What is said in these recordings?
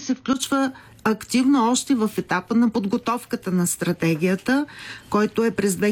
се включва активно още в етапа на подготовката на стратегията, който е през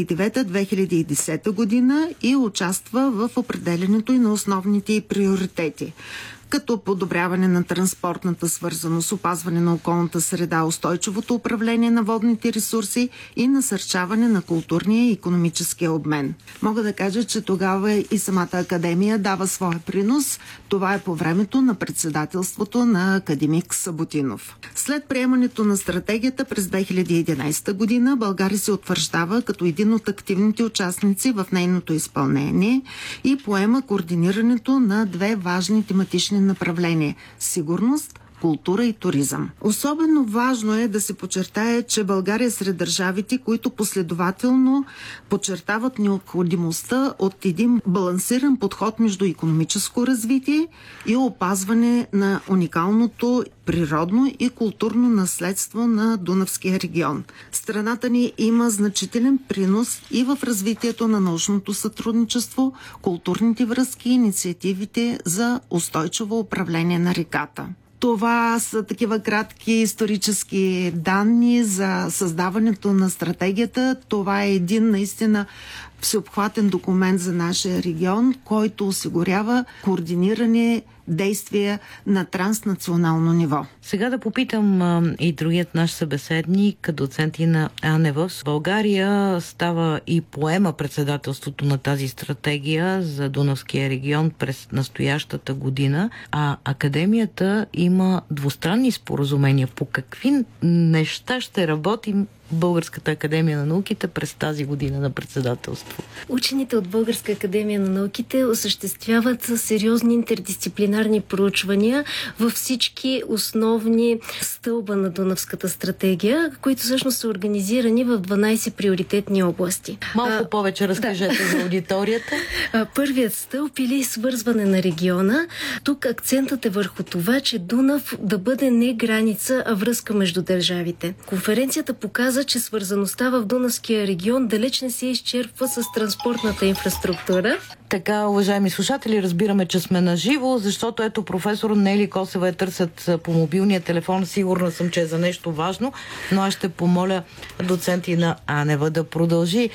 2009-2010 година и участва в определенето и на основните й приоритети, като подобряване на транспортната свързаност, опазване на околната среда, устойчивото управление на водните ресурси и насърчаване на културния и икономическия обмен. Мога да кажа, че тогава и самата академия дава своя принос. Това е по времето на председателството на академик Съботинов. След приемането на стратегията през 2011 година България се утвърждава като един от активните участници в нейното изпълнение и поема координирането на две важни тематични направления – сигурност, култура и туризъм. Особено важно е да се подчертае, че България е сред държавите, които последователно подчертават необходимостта от един балансиран подход между икономическо развитие и опазване на уникалното природно и културно наследство на Дунавския регион. Страната ни има значителен принос и в развитието на научното сътрудничество, културните връзки и инициативите за устойчиво управление на реката. Това са такива кратки исторически данни за създаването на стратегията. Това е един наистина всеобхватен документ за нашия регион, който осигурява координиране действия на транснационално ниво. Сега да попитам и другият наш събеседник, доцент Ина Анева. България става и поема председателството на тази стратегия за Дунавския регион през настоящата година, а академията има двустранни споразумения. По какви неща ще работим Българската академия на науките през тази година на председателство? Учените от Българска академия на науките осъществяват сериозни интердисциплинарни проучвания във всички основни стълба на Дунавската стратегия, които всъщност са организирани в 12 приоритетни области. Малко повече разкажете за аудиторията. Първият стълб или свързване на региона. Тук акцентът е върху това, че Дунав да бъде не граница, а връзка между държавите. Конференцията показа, че свързаността в Дунавския регион далеч не се изчерпва с транспортната инфраструктура. Така, уважаеми слушатели, разбираме, че сме на живо, защото ето професор Нели Косева търсят по мобилния телефон. Сигурна съм, че е за нещо важно, но аз ще помоля доцент Ина Анева да продължи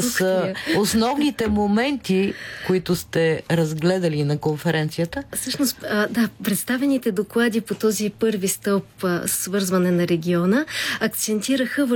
с основните моменти, които сте разгледали на конференцията. Всъщност, представените доклади по този първи стълб свързване на региона акцентираха